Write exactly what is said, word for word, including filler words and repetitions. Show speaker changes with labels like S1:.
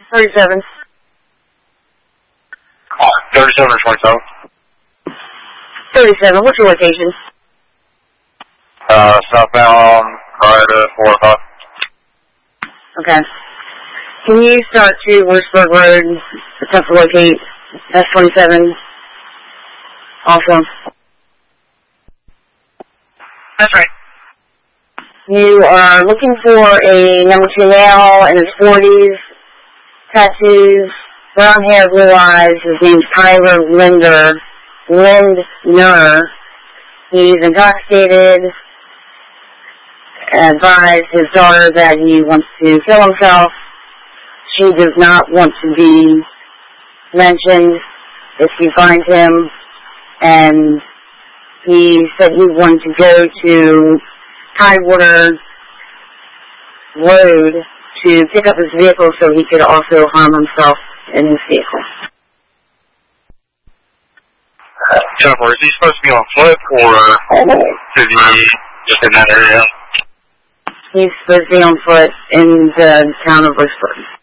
S1: thirty-seven.
S2: Uh, thirty-seven or twenty-seven?
S1: thirty-seven. What's your location?
S2: Uh, southbound, right at four o'clock.
S1: Okay. Can you start to Wurzburg Road, attempt to locate S twenty-seven? Also.
S3: That's right.
S1: You are looking for a number two male in his forties, tattoos, brown hair, blue eyes. His name's Tyler Linder, Lindner. He's intoxicated. Advised his daughter that he wants to kill himself. She does not want to be mentioned if you find him. And he said he wanted to go to Tidewater Road to pick up his vehicle so he could also harm himself in his vehicle.
S2: Jennifer, is he supposed to be on foot or is he just in that area?
S1: He's supposed to be on foot in the town of Wurzburg.